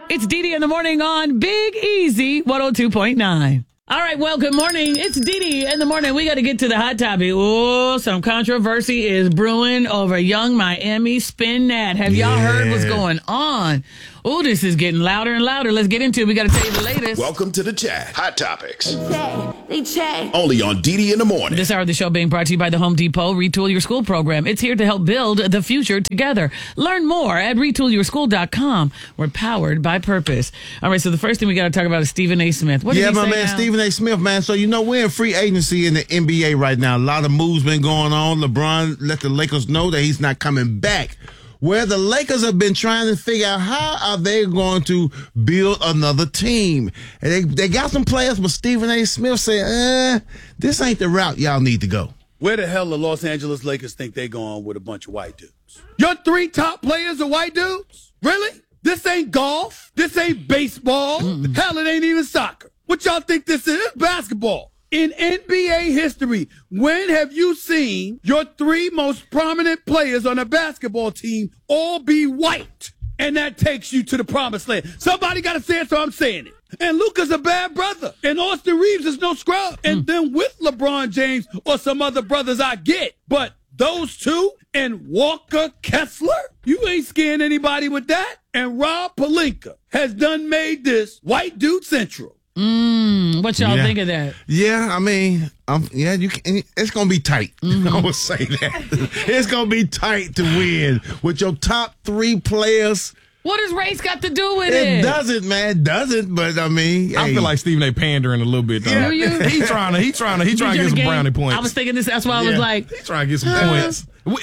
It's Dee in the morning on Big Easy 102.9. All right, well, good morning. It's Dee in the morning. We got to get to the hot topic. Oh, some controversy is brewing over Young Miami Spin That. Have y'all heard what's going on? Oh, this is getting louder and louder. Let's get into it. We got to tell you the latest. Welcome to the chat. Hot Topics. They check. Only on Dee in the morning. This hour of the show being brought to you by the Home Depot Retool Your School program. It's here to help build the future together. Learn more at retoolyourschool.com. We're powered by purpose. All right, so the first thing we got to talk about is Stephen A. Smith. What did he say man, now? Stephen A. Smith, man. So, we're in free agency in the NBA right now. A lot of moves been going on. LeBron let the Lakers know that he's not coming back. Where the Lakers have been trying to figure out how are they going to build another team. And they got some players, but Stephen A. Smith said, this ain't the route y'all need to go. Where the hell the Los Angeles Lakers think they going with a bunch of white dudes? Your three top players are white dudes? Really? This ain't golf. This ain't baseball. Hell, it ain't even soccer. What y'all think this is? It's basketball. In NBA history, when have you seen your three most prominent players on a basketball team all be white? And that takes you to the promised land. Somebody got to say it, so I'm saying it. And Luka's a bad brother. And Austin Reeves is no scrub. And then with LeBron James or some other brothers I get. But those two and Walker Kessler, you ain't scaring anybody with that. And Rob Pelinka has done made this white dude central. What y'all think of that? Yeah, I mean, it's going to be tight. I would say that. It's going to be tight to win with your top three players. What does race got to do with It doesn't, man. Doesn't, but I mean, I feel like Stephen A. pandering a little bit, though. Do you? He trying to get some brownie points. I was thinking this. That's why I was like, He's trying to get some points.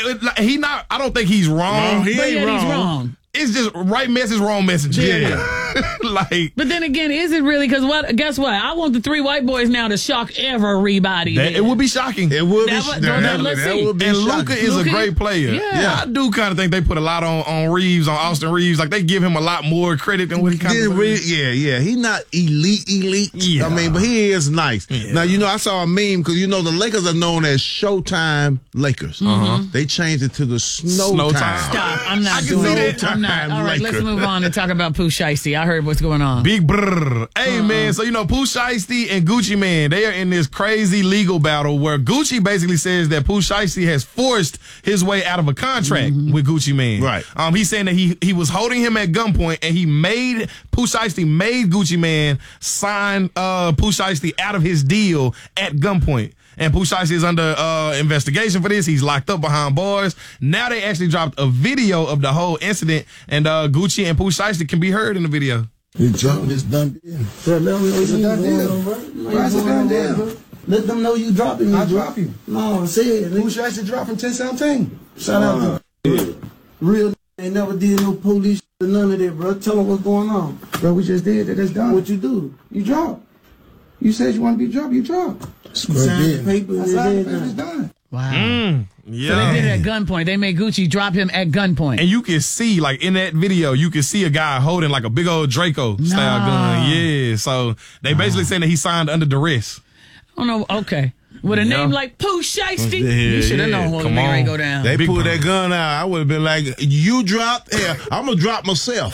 I don't think he's wrong. He ain't wrong. he's wrong. It's just right message, wrong message. Yeah. But then again, is it really? Because guess what? I want the three white boys now to shock everybody. It would be shocking. It would be. Let's see. Would be And shocking. Luka is a great player. Yeah. I do kind of think they put a lot on Reeves, on Austin Reeves. Like, they give him a lot more credit than what he kind of Yeah. He's not elite. Yeah. I mean, but he is nice. Yeah. Now, I saw a meme because, the Lakers are known as Showtime Lakers. They changed it to the Snow Time. Stop. I'm not I can doing see it. that. I'm not. All right, let's move on and talk about Pooh Shiesty. I heard what's going on. Big brrr. Hey, man, so Pooh Shiesty and Gucci Mane, they are in this crazy legal battle where Gucci basically says that Pooh Shiesty has forced his way out of a contract with Gucci Mane. Right. He's saying that he was holding him at gunpoint, and Pooh Shiesty made Gucci Mane sign Pooh Shiesty out of his deal at gunpoint. And Pooh Shiesty is under investigation for this. He's locked up behind bars. Now they actually dropped a video of the whole incident, and Gucci and Pooh Shiesty can be heard in the video. You dropped this done deal. Let them know it's a done deal. Why is it done deal? Let them know you dropping me. I drop you. No, I said. Who should actually drop from 1017? Shout out to real. They never did no police or none of that, bro. Tell them what's going on. Bro, we just did that. That's done. What you do? You drop. You said you want to be dropped. You drop. Sign the paper. It's done. Wow. Yeah. So they did it at gunpoint. They made Gucci drop him at gunpoint. And you can see, like, in that video, you can see a guy holding, like, a big old Draco style gun. Yeah. So they basically saying that he signed under duress. Oh, no. Okay. With a name like Pooh Shiesty, you should have known what was Come going to on. go down. They Big pulled bro. that gun out. I would have been like, you drop? Yeah, I'm going to drop myself.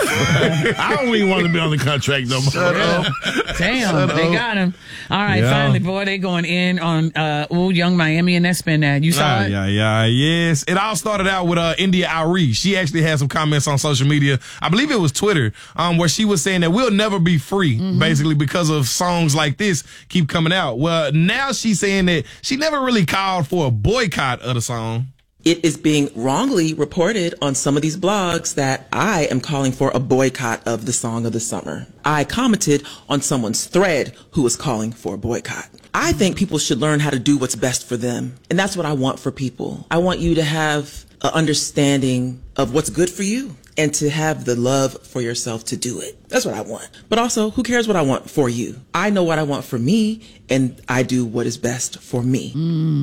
I don't even want to be on the contract no more. Damn, they got him. All right, finally, boy, they going in on Young Miami and that Spin That. You saw it? Yes. It all started out with India Arie. She actually had some comments on social media. I believe it was Twitter, where she was saying that we'll never be free, basically, because of songs like this keep coming out. Well, now she's saying that she never really called for a boycott of the song. It is being wrongly reported on some of these blogs that I am calling for a boycott of the song of the summer. I commented on someone's thread who was calling for a boycott. I think people should learn how to do what's best for them. And that's what I want for people. I want you to have an understanding of what's good for you and to have the love for yourself to do it. That's what I want. But also, who cares what I want for you? I know what I want for me, and I do what is best for me.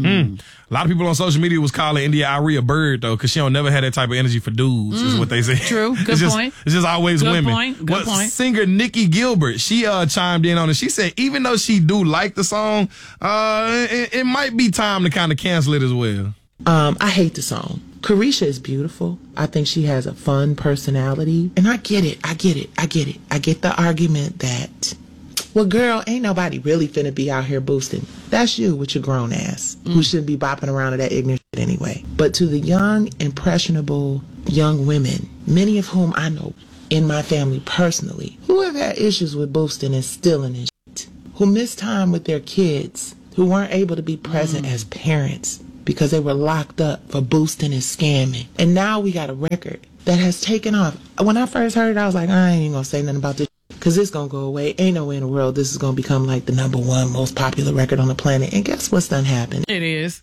A lot of people on social media was calling India Arie a bird, though, because she don't never had that type of energy for dudes, is what they say. True. Good point. It's just always Good women. point. Good point. Singer Nikki Gilbert, she chimed in on it. She said even though she do like the song, it might be time to kind of cancel it as well. I hate the song. Carisha is beautiful. I think she has a fun personality. And I get it. I get the argument that, well, girl, ain't nobody really finna be out here boosting. That's you with your grown ass, who shouldn't be bopping around to that ignorant shit anyway. But to the young, impressionable young women, many of whom I know in my family personally, who have had issues with boosting and stealing and shit, who miss time with their kids, who weren't able to be present as parents because they were locked up for boosting and scamming. And now we got a record that has taken off. When I first heard it, I was like, I ain't even gonna say nothing about this because it's gonna go away. Ain't no way in the world this is gonna become like the #1 most popular record on the planet. And guess what's done happened? It is.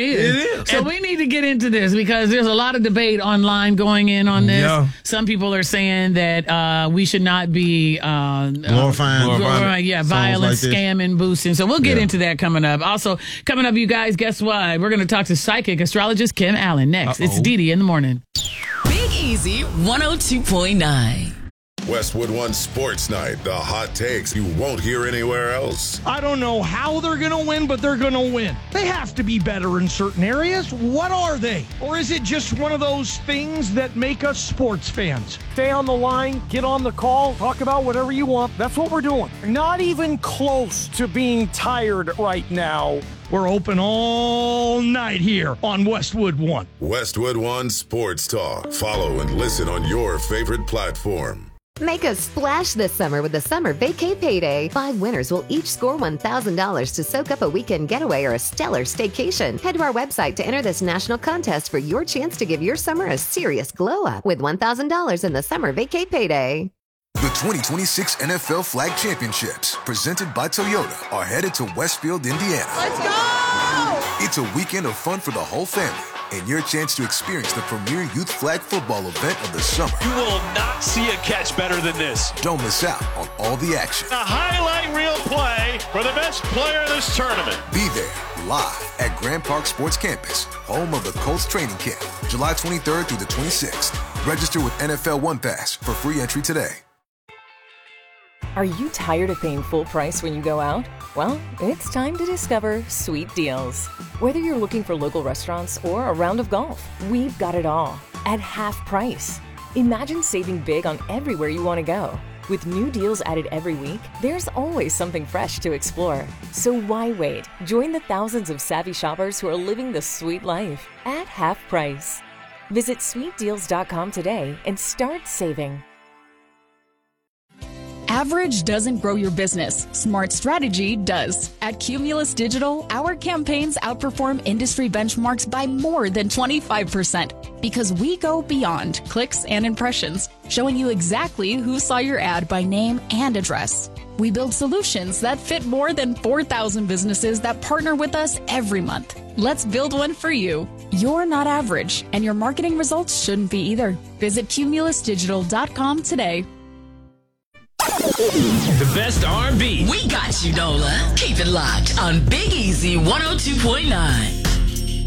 So we need to get into this because there's a lot of debate online going in on this. Yeah. Some people are saying that we should not be glorifying violence, like scamming, boosting. So we'll get into that coming up. Also, coming up, you guys, guess what? We're going to talk to psychic astrologist Kim Allen next. It's Didi in the morning. Big Easy 102.9. Westwood One Sports Night, the hot takes you won't hear anywhere else. I don't know how they're going to win, but they're going to win. They have to be better in certain areas. What are they? Or is it just one of those things that make us sports fans? Stay on the line, get on the call, talk about whatever you want. That's what we're doing. Not even close to being tired right now. We're open all night here on Westwood One. Westwood One Sports Talk. Follow and listen on your favorite platform. Make a splash this summer with the Summer Vacay Payday. 5 winners will each score $1,000 to soak up a weekend getaway or a stellar staycation. Head to our website to enter this national contest for your chance to give your summer a serious glow up with $1,000 in the Summer Vacay Payday. The 2026 NFL Flag Championships, presented by Toyota, are headed to Westfield, Indiana. Let's go! It's a weekend of fun for the whole family and your chance to experience the premier youth flag football event of the summer. You will not see a catch better than this. Don't miss out on all the action. A highlight reel play for the best player of this tournament. Be there live at Grand Park Sports Campus, home of the Colts training camp, July 23rd through the 26th. Register with NFL One Pass for free entry today. Are you tired of paying full price when you go out? Well, it's time to discover Sweet Deals. Whether you're looking for local restaurants or a round of golf, we've got it all at half price. Imagine saving big on everywhere you want to go. With new deals added every week, there's always something fresh to explore. So why wait? Join the thousands of savvy shoppers who are living the sweet life at half price. Visit sweetdeals.com today and start saving. Average doesn't grow your business. Smart strategy does. At Cumulus Digital, our campaigns outperform industry benchmarks by more than 25% because we go beyond clicks and impressions, showing you exactly who saw your ad by name and address. We build solutions that fit more than 4,000 businesses that partner with us every month. Let's build one for you. You're not average, and your marketing results shouldn't be either. Visit cumulusdigital.com today. The best R&B. We got you, Nola. Keep it locked on Big Easy 102.9.